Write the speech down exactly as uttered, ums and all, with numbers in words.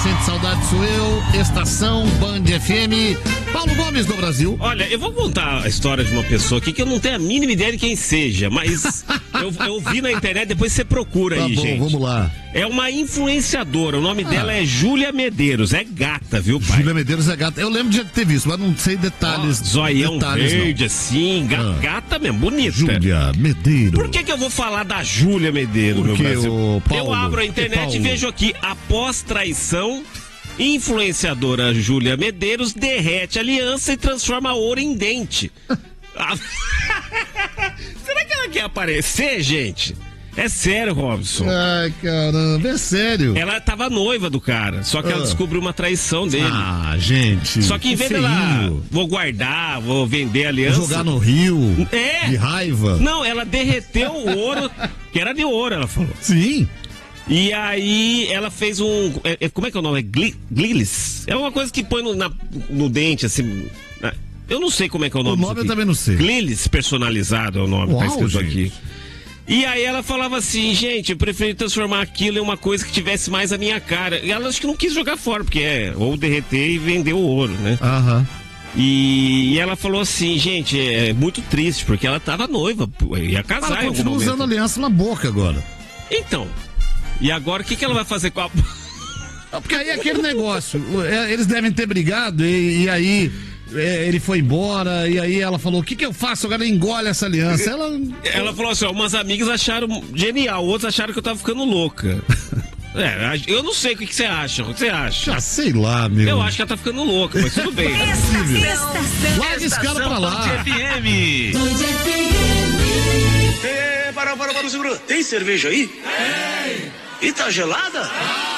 sente saudade sou eu, Estação Band F M, Paulo Gomes do Brasil. Olha, eu vou contar a história de uma pessoa aqui que eu não tenho a mínima ideia de quem seja, mas eu, eu vi na internet, depois você procura tá aí, bom, gente. Vamos lá. É uma influenciadora, o nome ah. dela é Júlia Medeiros, é gata, viu, pai? Júlia Medeiros é gata, eu lembro de ter visto, mas não sei detalhes. Oh, zoião detalhes, verde, não. assim, ga, ah. gata mesmo, bonita. Júlia Medeiros. Por que que eu vou falar da Júlia Medeiros, Porque, meu Brasil? o Paulo, eu abro a internet e vejo aqui, após traição, influenciadora Júlia Medeiros derrete aliança e transforma ouro em dente. Será que ela quer aparecer, gente? É sério, Robson. Ai, caramba, é sério. Ela tava noiva do cara, só que ah. ela descobriu uma traição dele. Ah, gente. Só que em vez dela, vou guardar, vou vender a aliança. Vou jogar no rio. É. De raiva. Não, ela derreteu o ouro, que era de ouro, ela falou. Sim. E aí ela fez um, é, como é que é o nome? É gli, glilis. É uma coisa que põe no, na, no dente, assim. Na, eu não sei como é que é o nome. O nome eu também não sei. Glilis personalizado é o nome, Uau, tá escrito gente. aqui. E aí ela falava assim, gente, eu preferi transformar aquilo em uma coisa que tivesse mais a minha cara. E ela acho que não quis jogar fora, porque é ou derreter e vender o ouro, né? Aham. Uhum. E, e ela falou assim, gente, é muito triste, porque ela tava noiva, ia casar. Ela continua usando aliança na boca agora. Então, e agora o que, que ela vai fazer com a... Porque aí é aquele negócio, eles devem ter brigado e, e aí... É, ele foi embora e aí ela falou, o que que eu faço? Agora engole essa aliança. Ela, ela falou assim, ó, umas amigas acharam genial, outros acharam que eu tava ficando louca. É, eu não sei o que, que você acha. O que você acha? Já sei lá, meu. Eu acho que ela tá ficando louca, mas tudo bem. É possível. Larga esse cara pra lá. F M. É, para, para, para, segura. Tem cerveja aí? Tem. E tá gelada?